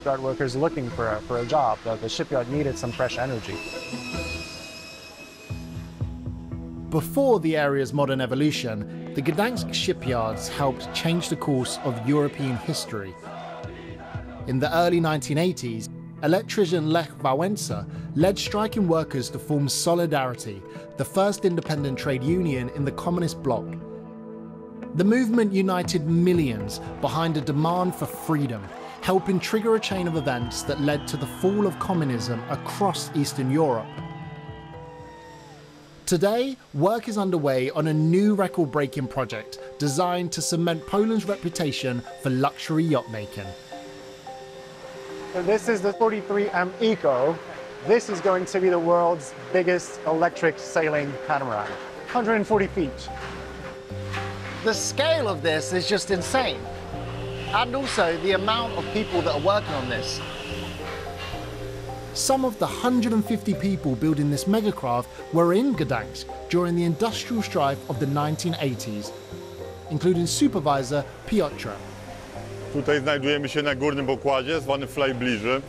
Yard workers looking for a job. The shipyard needed some fresh energy. Before the area's modern evolution, the Gdansk shipyards helped change the course of European history. In the early 1980s, electrician Lech Wałęsa led striking workers to form Solidarity, the first independent trade union in the communist bloc. The movement united millions behind a demand for freedom, helping trigger a chain of events that led to the fall of communism across Eastern Europe. Today, work is underway on a new record-breaking project designed to cement Poland's reputation for luxury yacht making. So this is the 43M Eco. This is going to be the world's biggest electric sailing catamaran, 140 feet. The scale of this is just insane. And also the amount of people that are working on this. Some of the 150 people building this megacraft were in Gdansk during the industrial strife of the 1980s, including supervisor Piotr. Tutaj znajdujemy się na górnym pokładzie, zwany flybridge'em.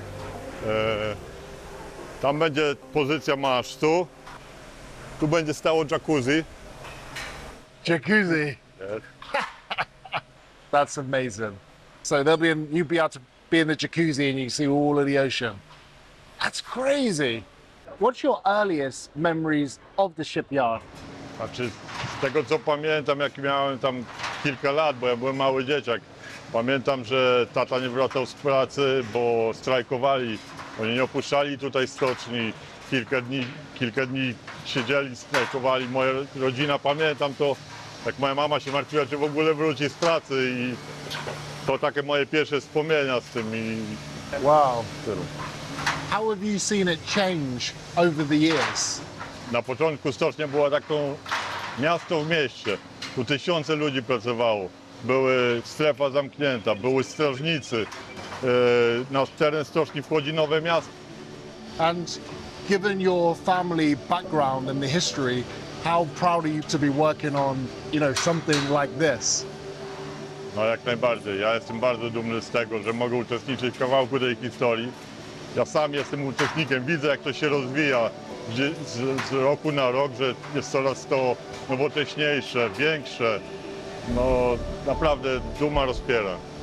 Tam będzie pozycja masztu. Tu będzie stało jacuzzi. Jacuzzi. Yes. That's amazing. So you'll be able to be in the jacuzzi and you can see all of the ocean. That's crazy. What's your earliest memories of the shipyard? Znaczy, z tego co pamiętam, jak miałem tam kilka lat, bo ja byłem mały dzieciak, pamiętam, że tata nie wracał z pracy, bo strajkowali. Oni nie opuszczali tutaj stoczni. Kilka dni siedzieli, strajkowali. Moja rodzina, pamiętam to, jak moja mama się martwiła, czy w ogóle wróci z pracy, i to takie moje pierwsze wspomnienia z tym. Wow. How have you seen it change over the years? Na początku stocznia była taką miasto w mieście. Tu tysiące ludzi pracowało. Były strefa zamknięta, były strażnicy. Na teren stoczni wchodzi nowe miasto. And given your family background and the history, how proud are you to be working on, something like this? No jak najbardziej. Ja jestem bardzo dumny z tego, że mogę uczestniczyć w kawałku tej historii. Ja sam jestem uczestnikiem, widzę jak to się rozwija z roku na rok, że jest coraz to nowocześniejsze, większe. No naprawdę duma rozpiera.